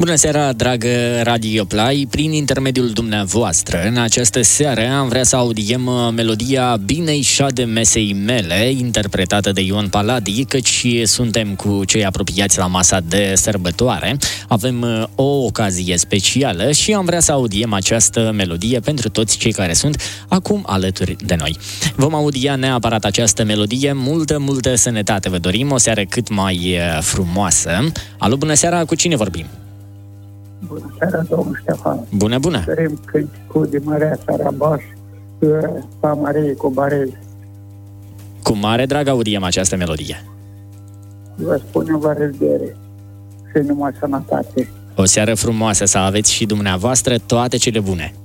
Bună seara, dragă Radio Play, prin intermediul dumneavoastră. În această seară am vrea să audiem melodia Binei șade mesei mele, interpretată de Ion Paladi, căci suntem cu cei apropiați la masa de sărbătoare. Avem o ocazie specială și am vrea să audiem această melodie pentru toți cei care sunt acum alături de noi. Vom audia neapărat această melodie, multă sănătate vă dorim, o seară cât mai frumoasă. Alo, bună seara, cu cine vorbim? Bună seara, domnul Ștefan. Bună! Dorim cântecul de Mărea Sarabaș, Pamarei cu Barez. Cu mare drag audiem această melodie. Vă spunem la revedere și numai sănătate. O seară frumoasă să aveți și dumneavoastră, toate cele bune!